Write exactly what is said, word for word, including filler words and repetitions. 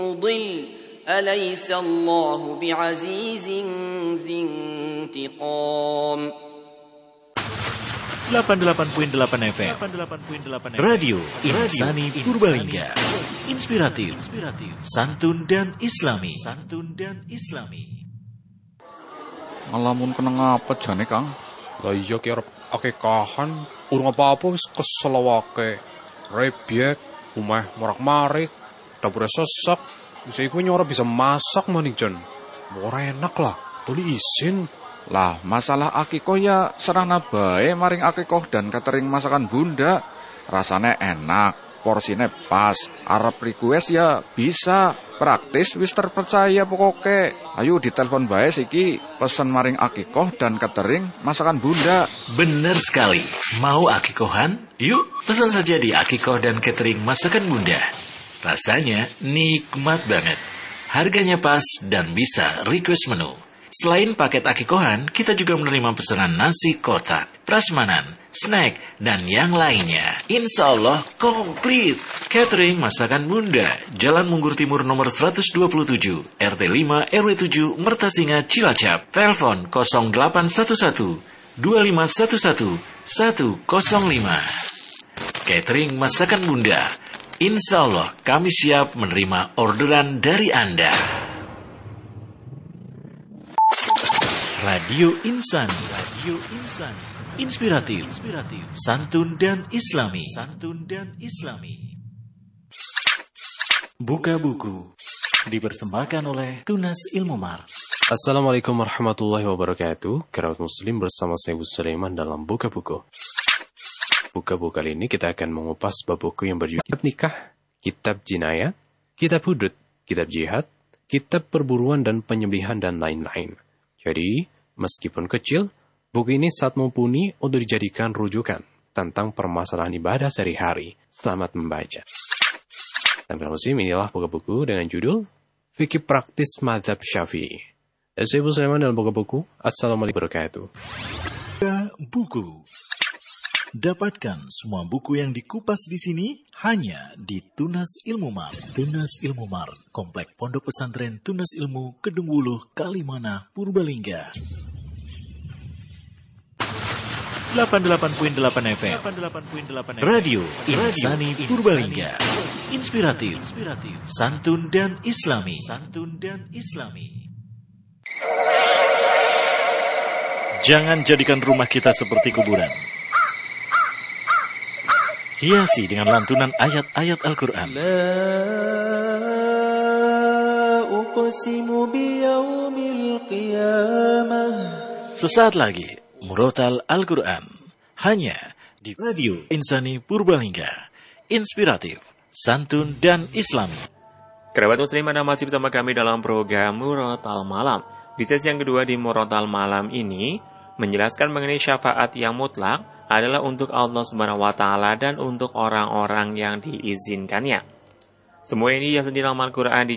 مضل أليس الله بعزيز ذي انتقام. delapan puluh delapan koma delapan F M Radio Insani Purbalingga. Inspiratif, santun dan islami. Santun dan islami. Ngalamun kena ngapa jane, Kang? Lah iya ki arep akekahan, urung apa-apa wis kesel wae. Rebyek, umeh morak-marik, dapure sesek. Wis iku nyora bisa masak maning jan. Ora enak lah, tuli isin. Lah, masalah akikoh ya serahna bae maring akikoh dan catering masakan Bunda. Rasane enak, porsine pas, arep request ya bisa. Praktis wis terpercaya pokoke. Ayo ditelepon bae siki, pesen maring akikoh dan catering masakan Bunda. Bener sekali. Mau akikohan? Yuk, pesan saja di akikoh dan catering masakan Bunda. Rasanya nikmat banget. Harganya pas dan bisa request menu. Selain paket akikohan, kita juga menerima pesanan nasi kotak, prasmanan, snack, dan yang lainnya. Insya Allah komplit. Catering masakan Bunda, Jalan Munggur Timur nomor seratus dua puluh tujuh, R T lima R W tujuh, Mertasinga, Cilacap. Telepon nol delapan satu satu dua lima satu satu satu nol lima. Catering masakan Bunda, insya Allah kami siap menerima orderan dari Anda. Radio Insani, Radio Insani, inspiratif, inspiratif, santun dan islami, santun dan islami. Buka buku dipersembahkan oleh Tunas Ilmu Mar. Assalamualaikum warahmatullahi wabarakatuh. Kerabat Muslim bersama saya Bu Sulaiman dalam Buka Buku. Buka buku kali ini kita akan mengupas bab buku yang berjudul Kitab Nikah, Kitab Jinayat, Kitab Hudud, Kitab Jihad, Kitab Perburuan dan Penyembelihan dan lain-lain. Jadi, meskipun kecil, buku ini sangat mumpuni untuk dijadikan rujukan tentang permasalahan ibadah sehari-hari. Selamat membaca. Dan para muslim, inilah buku-buku dengan judul Fikih Praktis Mazhab Syafi'i. Saya Ibu Sulaiman dalam buku-buku. Assalamualaikum warahmatullahi wabarakatuh. Buku. Dapatkan semua buku yang dikupas di sini hanya di Tunas Ilmu Mar. Tunas Ilmu Mar, Komplek Pondok Pesantren Tunas Ilmu, Kedung Wuluh, Kalimana, Purbalingga. delapan puluh delapan koma delapan F M Radio Insani Purbalingga. Inspiratif, santun dan islami. Santun dan islami. Jangan jadikan rumah kita seperti kuburan. Hiasi dengan lantunan ayat-ayat Al-Quran. Sesaat lagi, Murotal Al-Quran. Hanya di Radio Insani Purbalingga. Inspiratif, santun, dan islami. Kerabat Muslim, Anda masih bersama kami dalam program Murotal Malam. Di sesi yang kedua di Murotal Malam ini, menjelaskan mengenai syafaat yang mutlak adalah untuk Allah Subhanahu wa Ta'ala dan untuk orang-orang yang diizinkannya. Semua ini yang dalam Al-Quran